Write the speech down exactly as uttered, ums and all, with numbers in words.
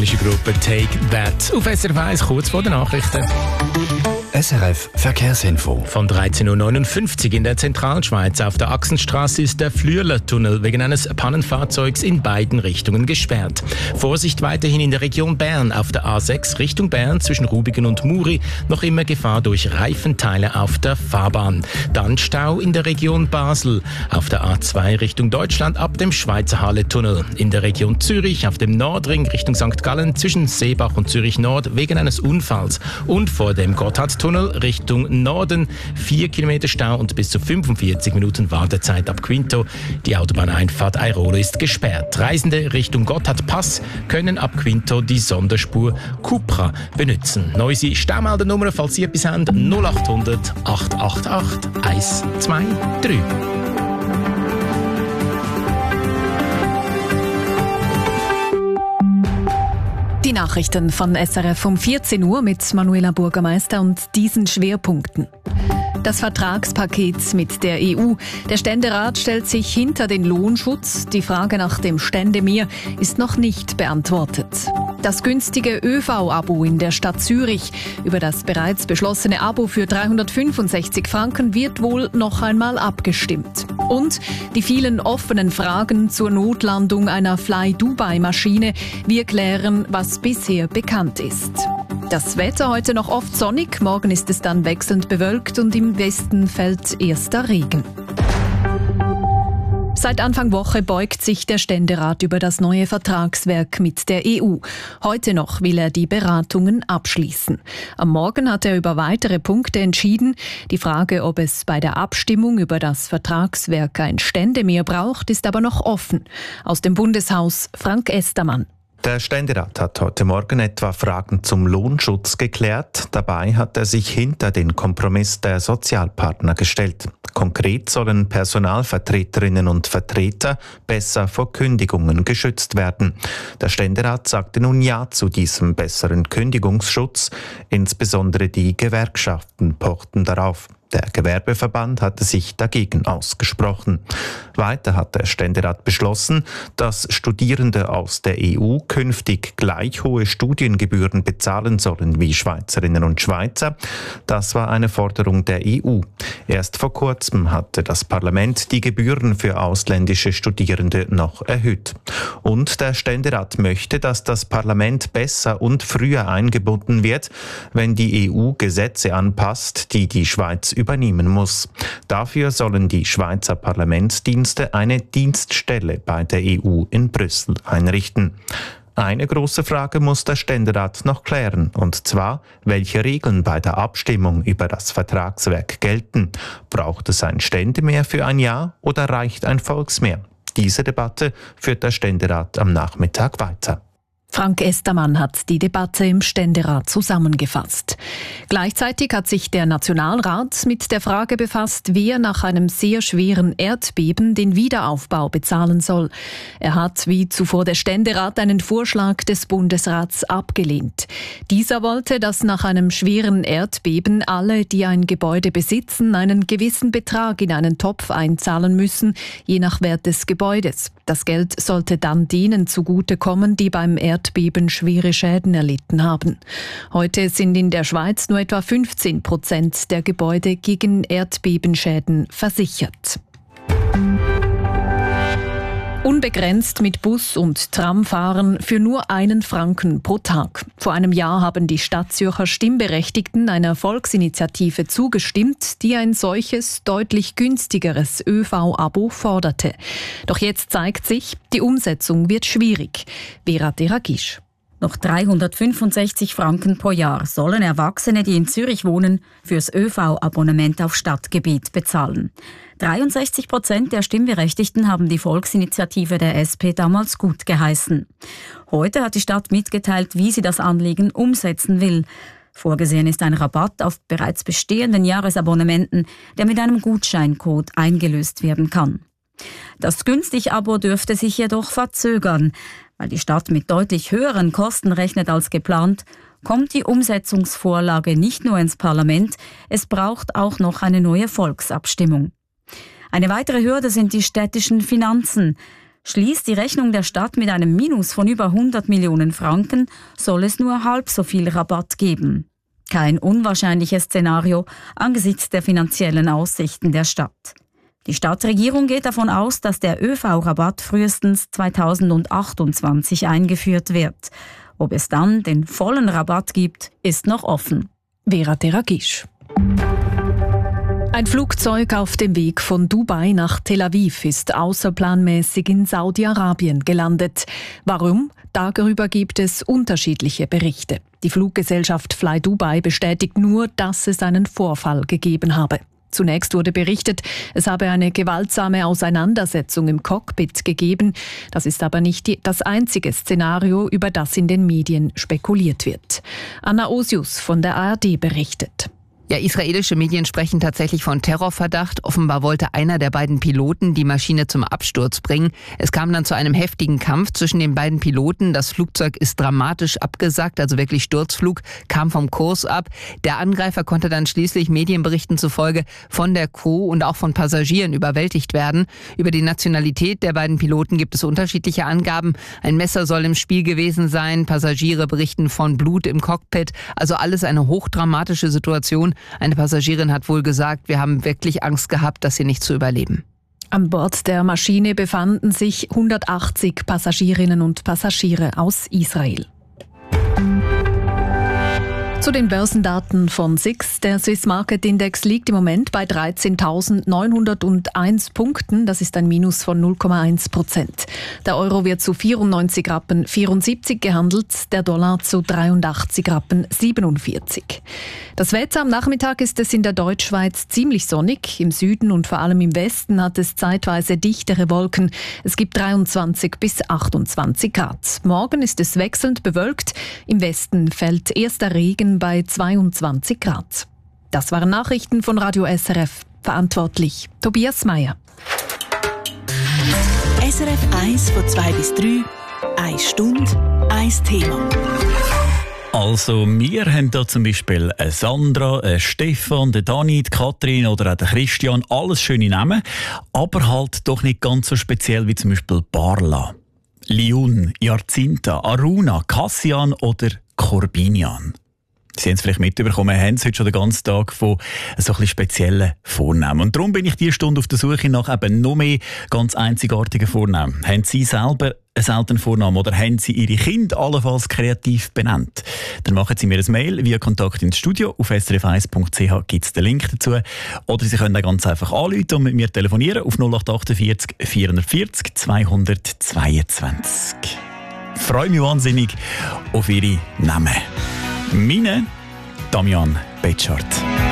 englische Gruppe Take That. Auf S R F eins kurz vor den Nachrichten. S R F Verkehrsinfo. Von dreizehn Uhr neunundfünfzig in der Zentralschweiz auf der Achsenstraße ist der Flürler-Tunnel wegen eines Pannenfahrzeugs in beiden Richtungen gesperrt. Vorsicht weiterhin in der Region Bern auf der A sechs Richtung Bern zwischen Rubigen und Muri. Noch immer Gefahr durch Reifenteile auf der Fahrbahn. Dann Stau in der Region Basel. Auf der A zwei Richtung Deutschland ab dem Schweizer Halle-Tunnel. In der Region Zürich auf dem Nordring Richtung Sankt Gallen zwischen Seebach und Zürich Nord wegen eines Unfalls. Und vor dem Gotthardtunnel Richtung Norden. Vier Kilometer Stau und bis zu fünfundvierzig Minuten Wartezeit ab Quinto. Die Autobahneinfahrt Airolo ist gesperrt. Reisende Richtung Gotthardpass können ab Quinto die Sonderspur Cupra benutzen. Neue Staumeldernummer, falls Sie etwas haben, null acht hundert, acht acht acht, eins zwei drei. Die Nachrichten von S R F um vierzehn Uhr mit Manuela Bürgermeister und diesen Schwerpunkten. Das Vertragspaket mit der E U. Der Ständerat stellt sich hinter den Lohnschutz. Die Frage nach dem Ständemehr ist noch nicht beantwortet. Das günstige Ö V-Abo in der Stadt Zürich. Über das bereits beschlossene Abo für dreihundertfünfundsechzig Franken wird wohl noch einmal abgestimmt. Und die vielen offenen Fragen zur Notlandung einer Fly-Dubai-Maschine. Wir klären, was bisher bekannt ist. Das Wetter heute noch oft sonnig, morgen ist es dann wechselnd bewölkt und im Westen fällt erster Regen. Seit Anfang Woche beugt sich der Ständerat über das neue Vertragswerk mit der E U. Heute noch will er die Beratungen abschließen. Am Morgen hat er über weitere Punkte entschieden. Die Frage, ob es bei der Abstimmung über das Vertragswerk ein Ständemehr braucht, ist aber noch offen. Aus dem Bundeshaus Frank Estermann. Der Ständerat hat heute Morgen etwa Fragen zum Lohnschutz geklärt. Dabei hat er sich hinter den Kompromiss der Sozialpartner gestellt. Konkret sollen Personalvertreterinnen und Vertreter besser vor Kündigungen geschützt werden. Der Ständerat sagte nun Ja zu diesem besseren Kündigungsschutz. Insbesondere die Gewerkschaften pochten darauf. Der Gewerbeverband hatte sich dagegen ausgesprochen. Weiter hat der Ständerat beschlossen, dass Studierende aus der E U künftig gleich hohe Studiengebühren bezahlen sollen wie Schweizerinnen und Schweizer. Das war eine Forderung der E U. Erst vor kurzem hatte das Parlament die Gebühren für ausländische Studierende noch erhöht. Und der Ständerat möchte, dass das Parlament besser und früher eingebunden wird, wenn die E U Gesetze anpasst, die die Schweiz übernehmen muss. Dafür sollen die Schweizer Parlamentsdienste eine Dienststelle bei der E U in Brüssel einrichten. Eine große Frage muss der Ständerat noch klären, und zwar, welche Regeln bei der Abstimmung über das Vertragswerk gelten. Braucht es ein Ständemehr für ein Ja oder reicht ein Volksmehr? Diese Debatte führt der Ständerat am Nachmittag weiter. Frank Estermann hat die Debatte im Ständerat zusammengefasst. Gleichzeitig hat sich der Nationalrat mit der Frage befasst, wer nach einem sehr schweren Erdbeben den Wiederaufbau bezahlen soll. Er hat, wie zuvor der Ständerat, einen Vorschlag des Bundesrats abgelehnt. Dieser wollte, dass nach einem schweren Erdbeben alle, die ein Gebäude besitzen, einen gewissen Betrag in einen Topf einzahlen müssen, je nach Wert des Gebäudes. Das Geld sollte dann denen zugutekommen, die beim Erdbeben schwere Schäden erlitten haben. Heute sind in der Schweiz nur etwa fünfzehn Prozent der Gebäude gegen Erdbebenschäden versichert. Unbegrenzt mit Bus und Tram fahren für nur einen Franken pro Tag. Vor einem Jahr haben die Stadtzürcher Stimmberechtigten einer Volksinitiative zugestimmt, die ein solches, deutlich günstigeres Ö V-Abo forderte. Doch jetzt zeigt sich, die Umsetzung wird schwierig. Vera Deragisch. Noch dreihundertfünfundsechzig Franken pro Jahr sollen Erwachsene, die in Zürich wohnen, fürs Ö V-Abonnement auf Stadtgebiet bezahlen. dreiundsechzig Prozent der Stimmberechtigten haben die Volksinitiative der S P damals gut geheißen. Heute hat die Stadt mitgeteilt, wie sie das Anliegen umsetzen will. Vorgesehen ist ein Rabatt auf bereits bestehenden Jahresabonnementen, der mit einem Gutscheincode eingelöst werden kann. Das Günstig-Abo dürfte sich jedoch verzögern. Weil die Stadt mit deutlich höheren Kosten rechnet als geplant, kommt die Umsetzungsvorlage nicht nur ins Parlament, es braucht auch noch eine neue Volksabstimmung. Eine weitere Hürde sind die städtischen Finanzen. Schließt die Rechnung der Stadt mit einem Minus von über hundert Millionen Franken, soll es nur halb so viel Rabatt geben. Kein unwahrscheinliches Szenario angesichts der finanziellen Aussichten der Stadt. Die Stadtregierung geht davon aus, dass der ÖV-Rabatt frühestens zweitausendachtundzwanzig eingeführt wird. Ob es dann den vollen Rabatt gibt, ist noch offen. Vera Teragisch. Ein Flugzeug auf dem Weg von Dubai nach Tel Aviv ist außerplanmäßig in Saudi-Arabien gelandet. Warum? Darüber gibt es unterschiedliche Berichte. Die Fluggesellschaft Fly Dubai bestätigt nur, dass es einen Vorfall gegeben habe. Zunächst wurde berichtet, es habe eine gewaltsame Auseinandersetzung im Cockpit gegeben. Das ist aber nicht die, das einzige Szenario, über das in den Medien spekuliert wird. Anna Osius von der A R D berichtet. Ja, israelische Medien sprechen tatsächlich von Terrorverdacht. Offenbar wollte einer der beiden Piloten die Maschine zum Absturz bringen. Es kam dann zu einem heftigen Kampf zwischen den beiden Piloten. Das Flugzeug ist dramatisch abgesackt, also wirklich Sturzflug, kam vom Kurs ab. Der Angreifer konnte dann schließlich Medienberichten zufolge von der Crew und auch von Passagieren überwältigt werden. Über die Nationalität der beiden Piloten gibt es unterschiedliche Angaben. Ein Messer soll im Spiel gewesen sein. Passagiere berichten von Blut im Cockpit. Also alles eine hochdramatische Situation. Eine Passagierin hat wohl gesagt, wir haben wirklich Angst gehabt, das hier nicht zu überleben. An Bord der Maschine befanden sich hundertachtzig Passagierinnen und Passagiere aus Israel. Zu den Börsendaten von S I X. Der Swiss Market Index liegt im Moment bei dreizehntausendneunhunderteins Punkten. Das ist ein Minus von null Komma eins Prozent. Der Euro wird zu vierundneunzig Rappen vierundsiebzig gehandelt, der Dollar zu dreiundachtzig Rappen siebenundvierzig. Das Wetter am Nachmittag ist es in der Deutschschweiz ziemlich sonnig. Im Süden und vor allem im Westen hat es zeitweise dichtere Wolken. Es gibt dreiundzwanzig bis achtundzwanzig Grad. Morgen ist es wechselnd bewölkt. Im Westen fällt erster Regen bei zweiundzwanzig Grad. Das waren Nachrichten von Radio S R F. Verantwortlich Tobias Meyer. S R F eins von zwei bis drei, eine Stunde, ein Thema. Also wir haben hier zum Beispiel eine Sandra, eine Stefan, eine Dani, die Katrin oder auch den Christian. Alles schöne Namen, aber halt doch nicht ganz so speziell wie zum Beispiel Barla, Liun, Jacinta, Aruna, Cassian oder Corbinian. Sie haben es vielleicht mitbekommen, wir haben es heute schon den ganzen Tag von so ein bisschen speziellen Vornamen. Und darum bin ich diese Stunde auf der Suche nach eben noch mehr ganz einzigartigen Vornamen. Haben Sie selber einen seltenen Vornamen oder haben Sie Ihre Kinder allenfalls kreativ benannt? Dann machen Sie mir ein Mail via Kontakt ins Studio. Auf s r f eins punkt c h gibt es den Link dazu. Oder Sie können auch ganz einfach anrufen und mit mir telefonieren auf null acht achtundvierzig vierundvierzig zweihundertzweiundzwanzig. Ich freue mich wahnsinnig auf Ihre Namen. Meine Damian Betschart.